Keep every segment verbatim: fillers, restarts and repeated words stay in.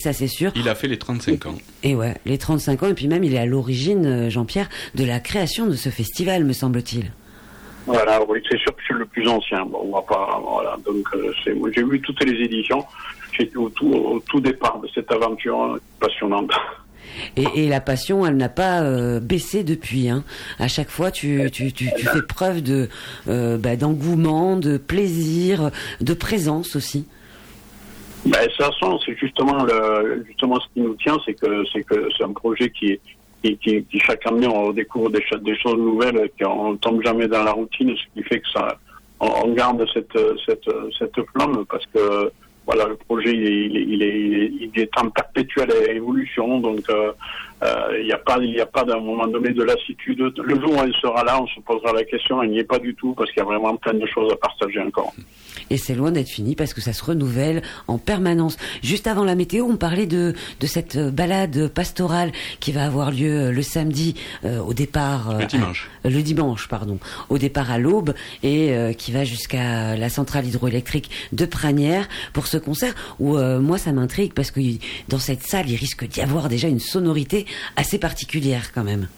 ça c'est sûr. Il a fait les trente-cinq ans. Et ouais, les trente-cinq ans, et puis même il est à l'origine, Jean-Pierre, de la création de ce festival, me semble-t-il. Voilà, oui, c'est sûr que je suis le plus ancien. Bon, on va pas, voilà. Donc, euh, c'est, moi, j'ai vu toutes les éditions. J'étais au tout, au tout départ de cette aventure passionnante. Et, et la passion, elle n'a pas euh, baissé depuis. Hein. À chaque fois, tu, tu, tu, tu fais preuve de, euh, bah, d'engouement, de plaisir, de présence aussi. Ben, ça sent, c'est justement le, justement ce qui nous tient, c'est que, c'est que c'est un projet qui est, Qui, qui, qui chaque année on découvre des, des choses nouvelles, qu'on ne tombe jamais dans la routine, ce qui fait que ça, on, on garde cette, cette, cette flamme parce que voilà, le projet il, il, est, il est en perpétuelle évolution, donc il euh, n'y euh, a pas, il n'y a pas d'un moment donné de lassitude. Le jour où elle sera là, on se posera la question, elle n'y est pas du tout parce qu'il y a vraiment plein de choses à partager encore. Et c'est loin d'être fini parce que ça se renouvelle en permanence. Juste avant la météo, on parlait de, de cette balade pastorale qui va avoir lieu le samedi euh, au départ... Euh, le dimanche. À, le dimanche, pardon. Au départ à l'aube et euh, qui va jusqu'à la centrale hydroélectrique de Pranières pour ce concert où euh, moi ça m'intrigue parce que dans cette salle, il risque d'y avoir déjà une sonorité assez particulière quand même.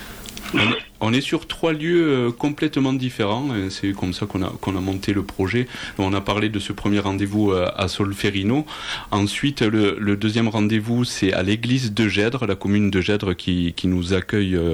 On est sur trois lieux euh, complètement différents. C'est comme ça qu'on a qu'on a monté le projet. On a parlé de ce premier rendez-vous euh, à Solferino. Ensuite, le, le deuxième rendez-vous, c'est à l'église de Gèdre, la commune de Gèdre qui qui nous accueille euh,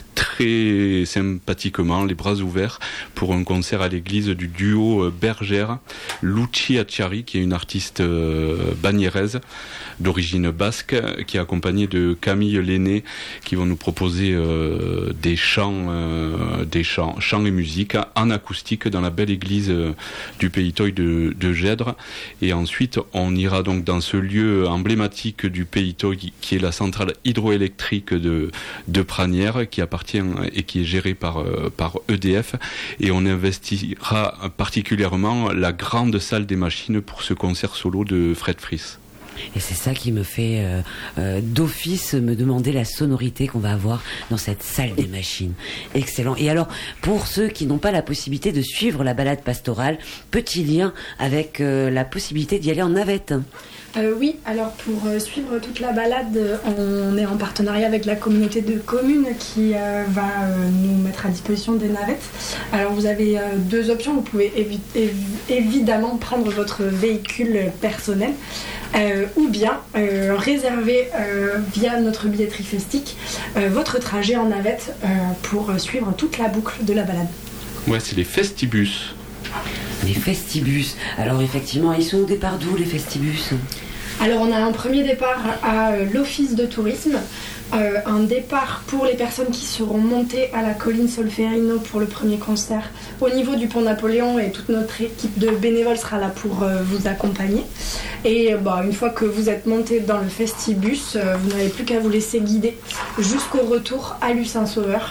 très sympathiquement, les bras ouverts, pour un concert à l'église du duo euh, Bergère, Luci Acciari, qui est une artiste euh, bagneraise d'origine basque, qui est accompagnée de Camille Lenné, qui vont nous proposer euh, des chants Euh, des chants, chants et musique en acoustique dans la belle église euh, du Pays Toy de, de Gèdre. Et ensuite, on ira donc dans ce lieu emblématique du Pays Toy qui est la centrale hydroélectrique de, de Pranières, qui appartient et qui est gérée par, euh, par E D F. Et on investira particulièrement la grande salle des machines pour ce concert solo de Fred Fries. Et c'est ça qui me fait euh, euh, d'office me demander la sonorité qu'on va avoir dans cette salle des machines. Excellent. Et alors, pour ceux qui n'ont pas la possibilité de suivre la balade pastorale, petit lien avec euh, la possibilité d'y aller en navette. Euh, oui, alors pour euh, suivre toute la balade, on est en partenariat avec la communauté de communes qui euh, va euh, nous mettre à disposition des navettes. Alors vous avez euh, deux options, vous pouvez évi- évi- évidemment prendre votre véhicule personnel euh, ou bien euh, réserver euh, via notre billetterie festique euh, votre trajet en navette euh, pour suivre toute la boucle de la balade. Ouais, c'est les festibus. Les festibus. Alors effectivement, ils sont au départ d'où les festibus ? Alors on a un premier départ à euh, l'office de tourisme, euh, un départ pour les personnes qui seront montées à la colline Solferino pour le premier concert au niveau du pont Napoléon, et toute notre équipe de bénévoles sera là pour euh, vous accompagner. Et euh, bah, une fois que vous êtes montés dans le festibus, euh, vous n'avez plus qu'à vous laisser guider jusqu'au retour à Lucin-Sauveur.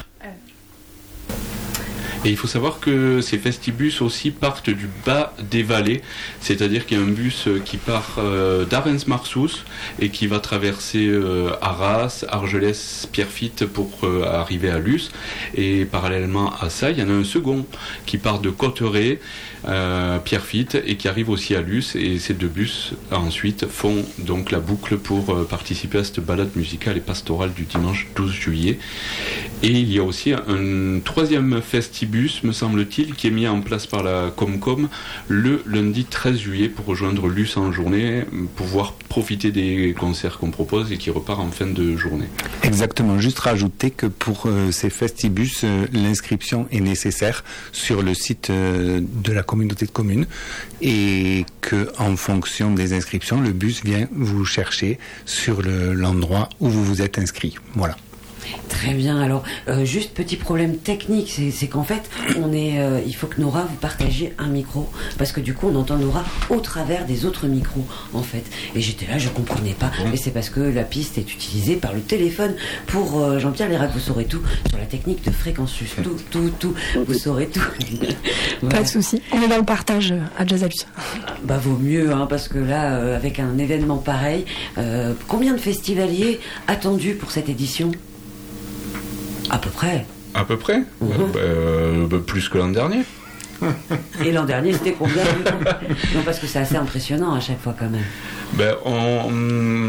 Et il faut savoir que ces festibus aussi partent du bas des vallées, c'est-à-dire qu'il y a un bus qui part euh, d'Arens-Marsous et qui va traverser euh, Arras, Argelès, Pierrefitte pour euh, arriver à Luce. Et parallèlement à ça, il y en a un second qui part de Cotteret, euh, Pierrefitte, et qui arrive aussi à Luce. Et ces deux bus ensuite font donc la boucle pour euh, participer à cette balade musicale et pastorale du dimanche douze juillet. Et il y a aussi un troisième festibus, me semble-t-il, qui est mis en place par la Comcom le lundi treize juillet pour rejoindre Luce en journée, pouvoir profiter des concerts qu'on propose et qui repart en fin de journée. Exactement, juste rajouter que pour euh, ces festibus, euh, l'inscription est nécessaire sur le site euh, de la communauté de communes et que en fonction des inscriptions, le bus vient vous chercher sur le, l'endroit où vous vous êtes inscrit. Voilà. Très bien. Alors, euh, juste petit problème technique, c'est, c'est qu'en fait, on est, euh, il faut que Nora vous partagiez un micro, parce que du coup, on entend Nora au travers des autres micros, en fait. Et j'étais là, je comprenais pas. Et c'est parce que la piste est utilisée par le téléphone. Pour euh, Jean-Pierre Lérac, vous saurez tout sur la technique de Fréquensus. Tout, tout, tout. Vous saurez tout. Voilà. Pas de souci. On est dans le partage à Jazzalus. Bah, vaut mieux, hein, parce que là, euh, avec un événement pareil, euh, combien de festivaliers attendus pour cette édition ? À peu près. À peu près mmh. bah, euh, bah, plus que l'an dernier. Et l'an dernier, c'était combien ? Non, parce que c'est assez impressionnant à chaque fois quand même. Ben, on...